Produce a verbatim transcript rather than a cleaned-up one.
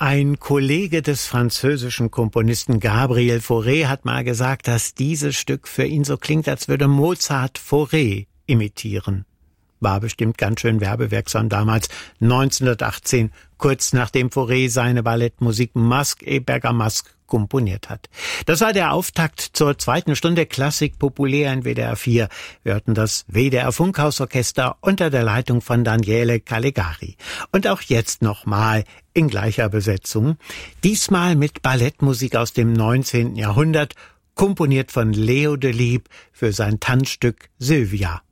Ein Kollege des französischen Komponisten Gabriel Fauré hat mal gesagt, dass dieses Stück für ihn so klingt, als würde Mozart Fauré imitieren. War bestimmt ganz schön werbewirksam damals, neunzehnhundertachtzehn, kurz nachdem Fauré seine Ballettmusik Masque et Bergamasque komponiert hat. Das war der Auftakt zur zweiten Stunde Klassik populär in W D R vier. Wir hörten das W D R Funkhausorchester unter der Leitung von Daniele Calegari. Und auch jetzt nochmal in gleicher Besetzung, diesmal mit Ballettmusik aus dem neunzehnten Jahrhundert, komponiert von Leo Delibes für sein Tanzstück Sylvia.